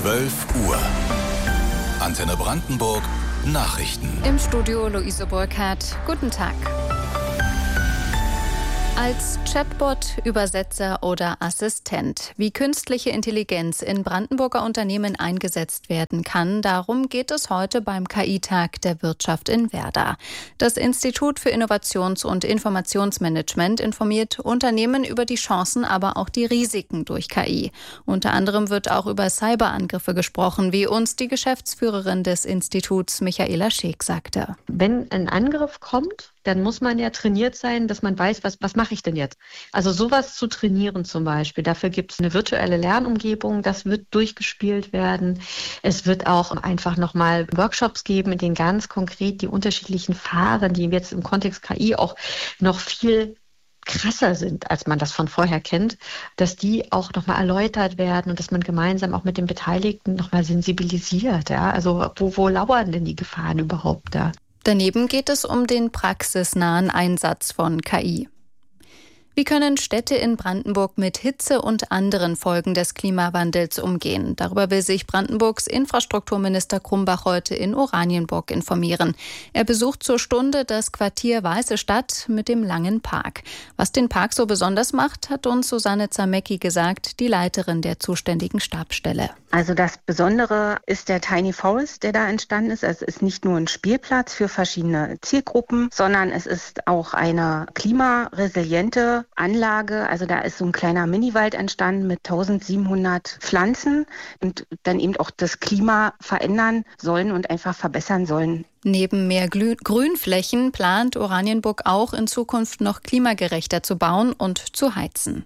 12 Uhr. Antenne Brandenburg Nachrichten. Im Studio Luise Burkhardt. Guten Tag. Als Chatbot, Übersetzer oder Assistent. Wie künstliche Intelligenz in Brandenburger Unternehmen eingesetzt werden kann, darum geht es heute beim KI-Tag der Wirtschaft in Werder. Das Institut für Innovations- und Informationsmanagement informiert Unternehmen über die Chancen, aber auch die Risiken durch KI. Unter anderem wird auch über Cyberangriffe gesprochen, wie uns die Geschäftsführerin des Instituts Michaela Scheek sagte. Wenn ein Angriff kommt, dann muss man ja trainiert sein, dass man weiß, was mache ich denn jetzt? Also sowas zu trainieren zum Beispiel. Dafür gibt es eine virtuelle Lernumgebung, das wird durchgespielt werden. Es wird auch einfach nochmal Workshops geben, in denen ganz konkret die unterschiedlichen Phasen, die jetzt im Kontext KI auch noch viel krasser sind, als man das von vorher kennt, dass die auch nochmal erläutert werden und dass man gemeinsam auch mit den Beteiligten nochmal sensibilisiert. Ja? Also wo lauern denn die Gefahren überhaupt da? Daneben geht es um den praxisnahen Einsatz von KI. Wie können Städte in Brandenburg mit Hitze und anderen Folgen des Klimawandels umgehen? Darüber will sich Brandenburgs Infrastrukturminister Krumbach heute in Oranienburg informieren. Er besucht zur Stunde das Quartier Weiße Stadt mit dem langen Park. Was den Park so besonders macht, hat uns Susanne Zamecki gesagt, die Leiterin der zuständigen Stabsstelle. Also das Besondere ist der Tiny Forest, der da entstanden ist. Es ist nicht nur ein Spielplatz für verschiedene Zielgruppen, sondern es ist auch eine klimaresiliente Anlage. Also da ist so ein kleiner Miniwald entstanden mit 1700 Pflanzen und dann eben auch das Klima verändern sollen und einfach verbessern sollen. Neben mehr Grünflächen plant Oranienburg auch in Zukunft noch klimagerechter zu bauen und zu heizen.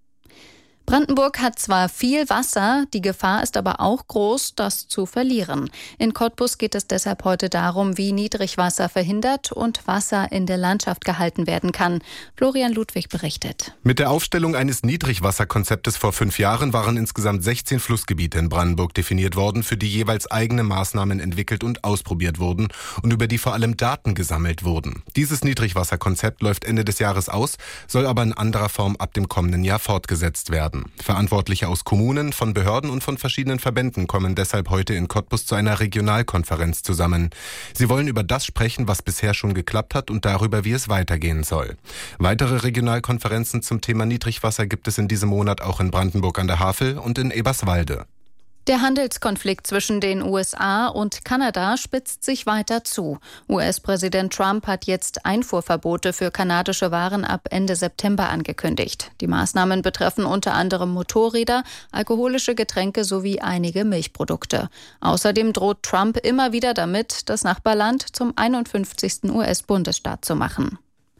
Brandenburg hat zwar viel Wasser, die Gefahr ist aber auch groß, das zu verlieren. In Cottbus geht es deshalb heute darum, wie Niedrigwasser verhindert und Wasser in der Landschaft gehalten werden kann. Florian Ludwig berichtet. Mit der Aufstellung eines Niedrigwasserkonzeptes vor 5 Jahren waren insgesamt 16 Flussgebiete in Brandenburg definiert worden, für die jeweils eigene Maßnahmen entwickelt und ausprobiert wurden und über die vor allem Daten gesammelt wurden. Dieses Niedrigwasserkonzept läuft Ende des Jahres aus, soll aber in anderer Form ab dem kommenden Jahr fortgesetzt werden. Verantwortliche aus Kommunen, von Behörden und von verschiedenen Verbänden kommen deshalb heute in Cottbus zu einer Regionalkonferenz zusammen. Sie wollen über das sprechen, was bisher schon geklappt hat und darüber, wie es weitergehen soll. Weitere Regionalkonferenzen zum Thema Niedrigwasser gibt es in diesem Monat auch in Brandenburg an der Havel und in Eberswalde. Der Handelskonflikt zwischen den USA und Kanada spitzt sich weiter zu. US-Präsident Trump hat jetzt Einfuhrverbote für kanadische Waren ab Ende September angekündigt. Die Maßnahmen betreffen unter anderem Motorräder, alkoholische Getränke sowie einige Milchprodukte. Außerdem droht Trump immer wieder damit, das Nachbarland zum 51. US-Bundesstaat zu machen.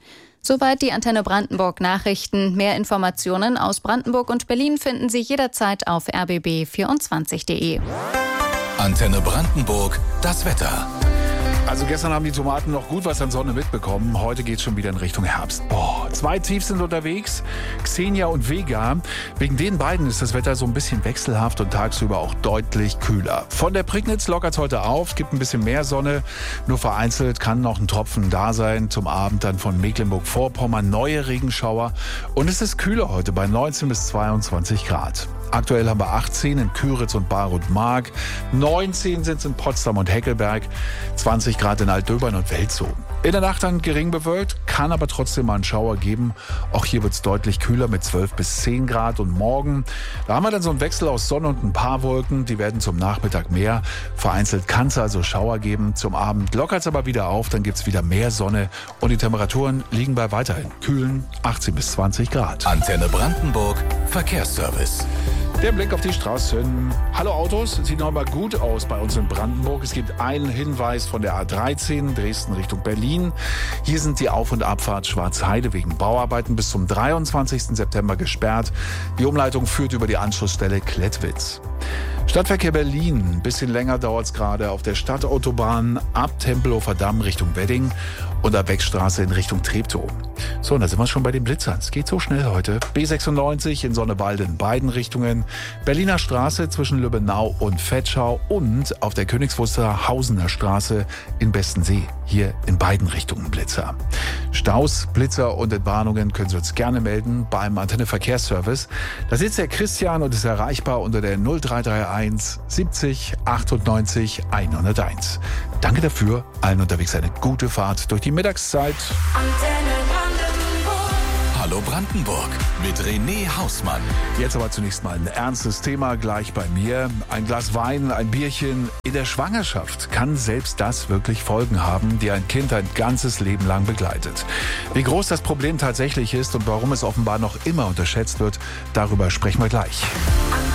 Soweit die Antenne Brandenburg Nachrichten. Mehr Informationen aus Brandenburg und Berlin finden Sie jederzeit auf rbb24.de. Antenne Brandenburg, das Wetter. Also gestern haben die Tomaten noch gut was an Sonne mitbekommen. Heute geht es schon wieder in Richtung Herbst. 2 Tiefs sind unterwegs, Xenia und Vega. Wegen den beiden ist das Wetter so ein bisschen wechselhaft und tagsüber auch deutlich kühler. Von der Prignitz lockert es heute auf, gibt ein bisschen mehr Sonne. Nur vereinzelt kann noch ein Tropfen da sein. Zum Abend dann von Mecklenburg-Vorpommern neue Regenschauer. Und es ist kühler heute bei 19 bis 22 Grad. Aktuell haben wir 18 in Küritz und Bar und Mark, 19 sind es in Potsdam und Heckelberg, 20 Grad in Altdöbern und Welzow. In der Nacht dann gering bewölkt, kann aber trotzdem mal einen Schauer geben. Auch hier wird es deutlich kühler mit 12 bis 10 Grad. Und morgen, da haben wir dann so einen Wechsel aus Sonne und ein paar Wolken. Die werden zum Nachmittag mehr. Vereinzelt kann es also Schauer geben. Zum Abend lockert es aber wieder auf, dann gibt es wieder mehr Sonne. Und die Temperaturen liegen bei weiterhin kühlen 18 bis 20 Grad. Antenne Brandenburg, Verkehrsservice. Der Blick auf die Straßen. Hallo Autos, sieht noch mal gut aus bei uns in Brandenburg. Es gibt einen Hinweis von der A13, Dresden Richtung Berlin. Hier sind die Auf- und Abfahrt Schwarzheide wegen Bauarbeiten bis zum 23. September gesperrt. Die Umleitung führt über die Anschlussstelle Klettwitz. Stadtverkehr Berlin. Ein bisschen länger dauert es gerade auf der Stadtautobahn ab Tempelhofer Damm Richtung Wedding und ab Beckstraße in Richtung Treptow. So, und da sind wir schon bei den Blitzern. Es geht so schnell heute. B96 in Sonnebalde in beiden Richtungen. Berliner Straße zwischen Lübbenau und Vetschau und auf der Königs Wusterhausener Straße in Bestensee. hier in beiden Richtungen Blitzer. Staus, Blitzer und Entwarnungen können Sie uns gerne melden beim Antenne Verkehrsservice. Da sitzt der Christian und ist erreichbar unter der 0331 70 98 101. Danke dafür. Allen unterwegs eine gute Fahrt durch die Mittagszeit. Hallo Brandenburg mit René Hausmann. Jetzt aber zunächst mal ein ernstes Thema gleich bei mir. Ein Glas Wein, ein Bierchen. In der Schwangerschaft kann selbst das wirklich Folgen haben, die ein Kind ein ganzes Leben lang begleitet. Wie groß das Problem tatsächlich ist und warum es offenbar noch immer unterschätzt wird, darüber sprechen wir gleich.